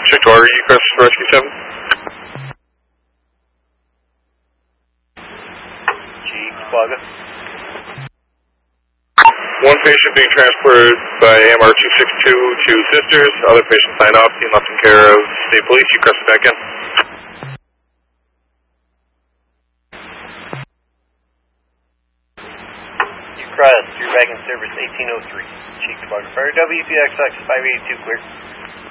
Victoria, you press Rescue 7. Chief Quagga. One patient being transported by AMR 262 to Sisters. Other patient signed off, being left in care of State Police. You press it back in. You crest, you're back in service 1803. Chief Quagga Fire, WPXX 582 clear.